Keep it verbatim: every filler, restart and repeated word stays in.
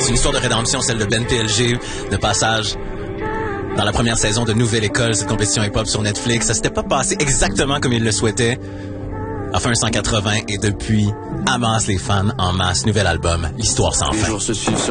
C'est une histoire de rédemption, celle de Ben P L G, de passage dans la première saison de Nouvelle École, cette compétition hip-hop sur Netflix. Ça s'était pas passé exactement comme il le souhaitait. A fait un cent quatre-vingts et depuis, amasse les fans en masse. Nouvel album, L'Histoire sans fin.